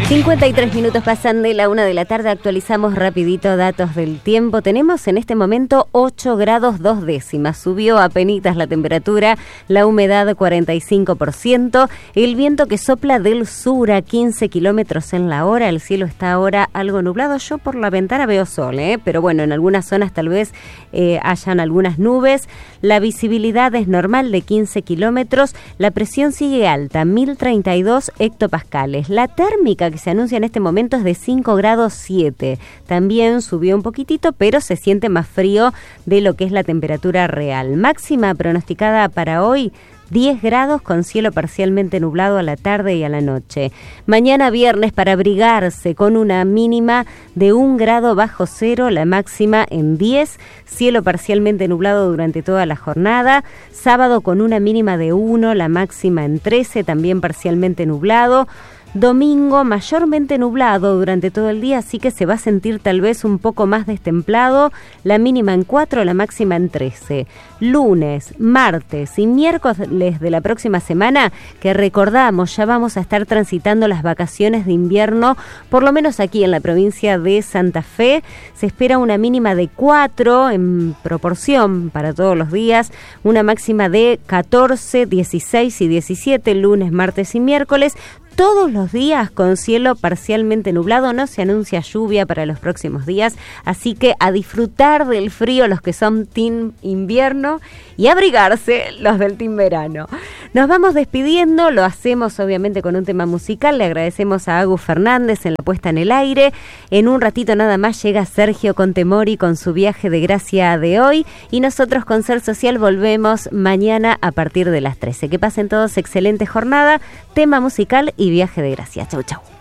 53 minutos pasan de la 1 de la tarde, actualizamos rapidito datos del tiempo. Tenemos en este momento 8 grados 2 décimas, subió apenitas la temperatura, la humedad 45%, el viento que sopla del sur a 15 kilómetros en la hora, el cielo está ahora algo nublado, yo por la ventana veo sol, pero bueno, en algunas zonas tal vez hayan algunas nubes, la visibilidad es normal de 15 kilómetros, la presión sigue alta, 1032 hectopascales, la térmica que se anuncia en este momento es de 5 grados 7. También subió un poquitito, pero se siente más frío de lo que es la temperatura real. Máxima pronosticada para hoy, 10 grados con cielo parcialmente nublado a la tarde y a la noche. Mañana viernes para abrigarse con una mínima de 1 grado bajo cero, la máxima en 10, cielo parcialmente nublado durante toda la jornada. Sábado con una mínima de 1, la máxima en 13, también parcialmente nublado. Domingo mayormente nublado durante todo el día, así que se va a sentir tal vez un poco más destemplado, la mínima en 4, la máxima en 13. Lunes, martes y miércoles de la próxima semana, que recordamos, ya vamos a estar transitando las vacaciones de invierno, por lo menos aquí en la provincia de Santa Fe, se espera una mínima de 4 en proporción para todos los días, una máxima de 14, 16 y 17, lunes, martes y miércoles, todos los días con cielo parcialmente nublado, no se anuncia lluvia para los próximos días, así que a disfrutar del frío los que son team invierno y abrigarse los del team verano. Nos vamos despidiendo, lo hacemos obviamente con un tema musical, le agradecemos a Agus Fernández en la puesta en el aire, en un ratito nada más llega Sergio Contemori con su viaje de gracia de hoy y nosotros con Ser Social volvemos mañana a partir de las 13. Que pasen todos excelente jornada, tema musical y viaje de gracia. Chau, chau.